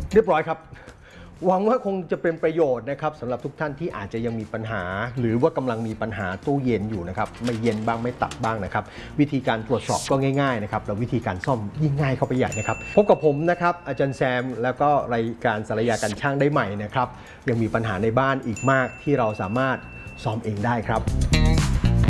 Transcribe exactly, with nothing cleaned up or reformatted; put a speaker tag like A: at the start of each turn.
A: เรียบร้อยครับหวังว่าคงจะเป็นประโยชน์นะครับสำหรับทุกท่านที่อาจจะยังมีปัญหาหรือว่ากำลังมีปัญหาตู้เย็นอยู่นะครับไม่เย็นบ้างไม่ตักบ้างนะครับวิธีการตรวจสอบก็ง่ายๆนะครับแล้ววิธีการซ่อมยิ่งง่ายเข้าไปใหญ่นะครับพบกับผมนะครับอาจารย์แซมแล้วก็รายการสารยากันช่างได้ใหม่นะครับยังมีปัญหาในบ้านอีกมากที่เราสามารถซ่อมเองได้ครับ